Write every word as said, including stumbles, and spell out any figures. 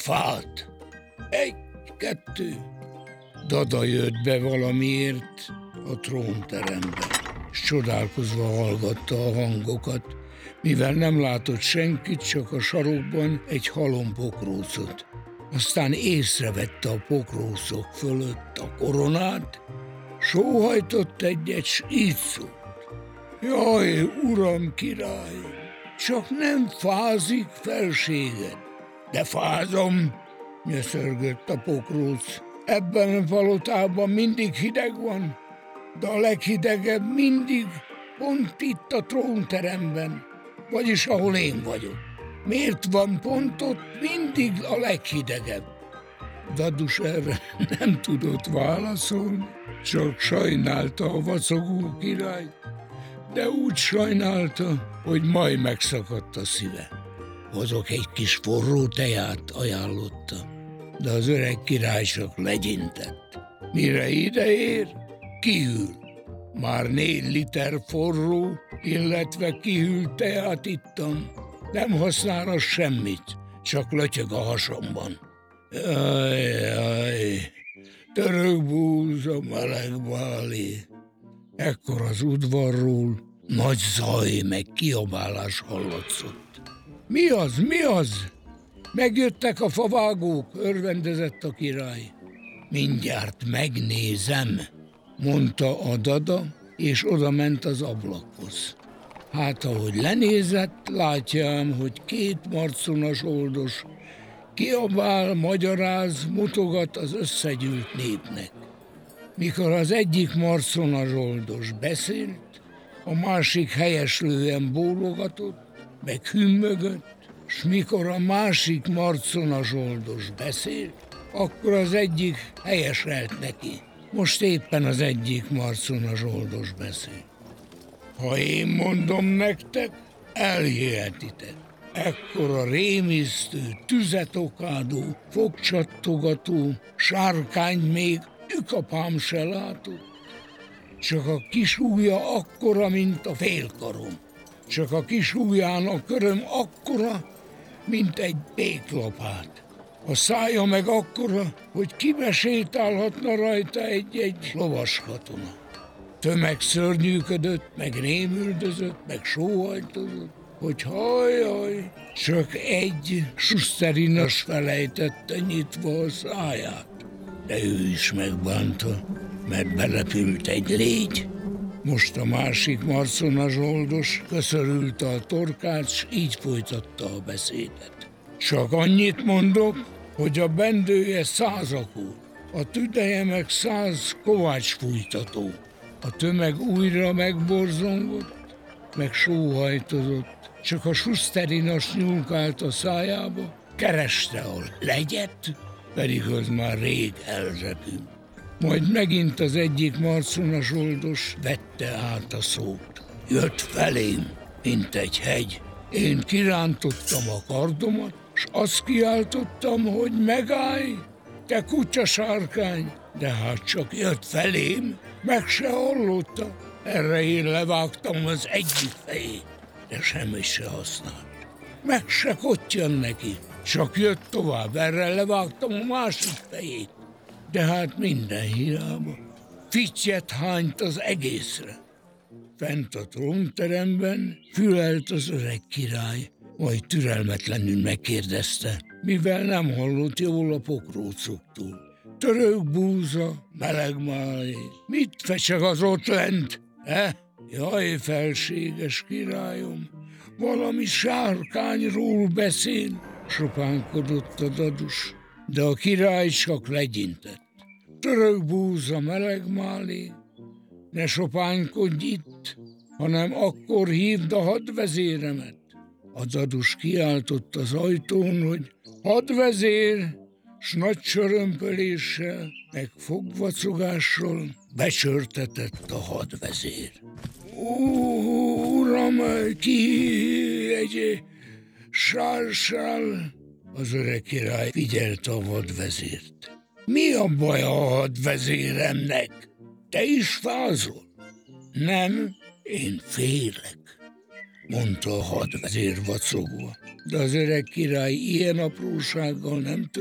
fát. Egy, kettő. Dada jött be valamiért a trónterembe, és csodálkozva hallgatta a hangokat, mivel nem látott senkit, csak a sarokban egy halom pokrócot. Aztán észrevette a pokrócok fölött a koronát, sóhajtott egyet, s így szólt: Jaj, uram király, csak nem fázik felséged. De fázom, nyöszörgött a pokróc. Ebben a palotában mindig hideg van, de a leghidegebb mindig pont itt a trónteremben, vagyis ahol én vagyok. Miért van pont ott mindig a leghidegebb? Dadus erre nem tudott válaszolni, csak sajnálta a vacogó királyt, de úgy sajnálta, hogy majd megszakadt a szíve. Hozok egy kis forró teját, ajánlotta, de az öreg király csak legyintett. Mire ideér, kihűl. Már négy liter forró, illetve kihűlt teját ittam. Nem használ az semmit, csak lötyög a hasomban. Jaj, jaj, török búza, meleg bálé. Ekkor az udvarról nagy zaj meg kiabálás hallatszott. Mi az, mi az? Megjöttek a favágók, örvendezett a király. Mindjárt megnézem, mondta a dada, és oda ment az ablakhoz. Hát, ahogy lenézett, látja ám, hogy két marconas oldos kiabál, magyaráz, mutogat az összegyűlt népnek. Mikor az egyik marconas oldos beszélt, a másik helyeslően bólogatott, meg hümmögött, s mikor a másik marconas oldos beszélt, akkor az egyik helyeselt neki. Most éppen az egyik marconas oldos beszél. Ha én mondom nektek, elhihetitek. Ekkora rémisztő, tüzet okádó, fogcsattogató sárkányt még ükapám se látott. Csak a kis ujja akkora, mint a félkarom. Csak a kis ujjának köröm akkora, mint egy péklapát. A szája meg akkora, hogy kibesétálhatna rajta egy-egy lovas katona. Tömeg szörnyűködött, meg rémüldözött, meg sóhajtozott, hogy hajjaj, csak egy suszterinas felejtette nyitva a száját. De ő is megbánta, mert belepült egy légy. Most a másik marconas oldos köszörülte a torkát, s így folytatta a beszédet. Csak annyit mondok, hogy a bendője száz akó, a tüdeje meg száz kovácsfújtató. A tömeg újra megborzongott, meg sóhajtozott, csak a suszterinas nyúlkált a szájába, kereste a legyet, pedig az már rég elrepült. Majd megint az egyik marconas oldos vette át a szót. Jött felém, mint egy hegy. Én kirántottam a kardomat, s azt kiáltottam, hogy megállj, te kutyasárkány, de hát csak jött felém, meg se hallotta. Erre én levágtam az egyik fejét, de semmi se használt. Meg se kottyan neki, csak jött tovább, erre levágtam a másik fejét, de hát minden hiába. Fittyet hányt az egészre. Fent a trónteremben fülelt az öreg király, majd türelmetlenül megkérdezte, mivel nem hallott jól a pokrócoktól. Török búza, meleg máj, mit fecseg az ott lent? Eh? Jaj, felséges királyom, valami sárkányról beszél, sopánkodott a dadus, de a király csak legyintett. Török búza, meleg málé, ne sopánkodj itt, hanem akkor hívd a hadvezéremet. A dadus kiáltott az ajtón, hogy hadvezér, s nagy csörömpöléssel, meg fogvacogással becsörtetett a hadvezér. Uram, ki egy sársál? Az öreg király figyelte a hadvezért. Mi a baj a hadvezéremnek? Te is fázol? Nem, én félek. mondta a hadvezér vacogva. De az öreg király ilyen aprósággal nem